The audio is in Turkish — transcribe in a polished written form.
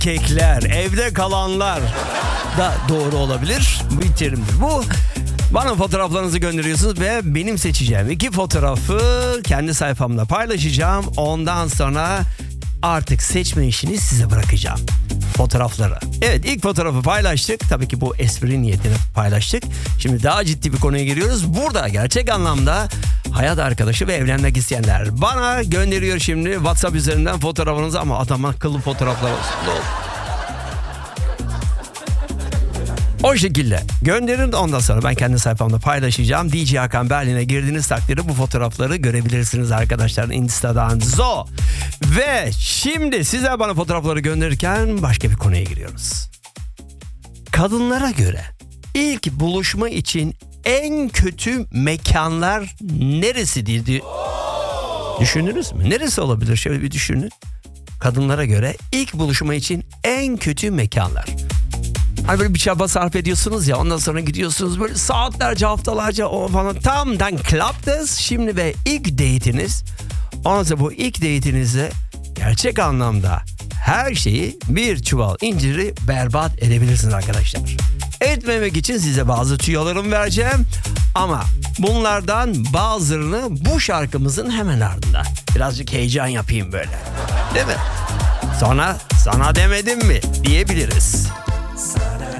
erkekler, evde kalanlar da doğru olabilir. Bir terimdir bu. Bana fotoğraflarınızı gönderiyorsunuz ve benim seçeceğim 2 fotoğrafı kendi sayfamda paylaşacağım. Ondan sonra artık seçme işini size bırakacağım. Fotoğrafları. Evet, ilk fotoğrafı paylaştık. Tabii ki bu espri niyetine paylaştık. Şimdi daha ciddi bir konuya giriyoruz. Burada gerçek anlamda hayat arkadaşı ve evlenmek isteyenler bana gönderiyor şimdi WhatsApp üzerinden fotoğrafınızı, ama adam akıllı fotoğraflar olsun. O şekilde gönderin, ondan sonra ben kendi sayfamda paylaşacağım. DJ Hakan Berlin'e girdiğiniz takdirde bu fotoğrafları görebilirsiniz arkadaşlar Insta'dan. Ve şimdi size bana fotoğrafları gönderirken başka bir konuya giriyoruz. Kadınlara göre ilk buluşma için en kötü mekanlar neresidir diye düşündünüz mü? Neresi olabilir? Şöyle bir düşünün. Kadınlara göre ilk buluşma için en kötü mekanlar. Hani böyle bir çaba sarf ediyorsunuz ya, ondan sonra gidiyorsunuz böyle saatlerce, haftalarca o falan. Tam dann klappt es. Şimdi ve ilk date'iniz. Ondan sonra bu ilk date'inizde gerçek anlamda her şeyi, bir çuval inciri berbat edebilirsiniz arkadaşlar. Etmemek için size bazı tüyolarımı vereceğim. Ama bunlardan bazılarını bu şarkımızın hemen ardından. Birazcık heyecan yapayım böyle. Değil mi? Sonra sana demedim mi diyebiliriz. Sana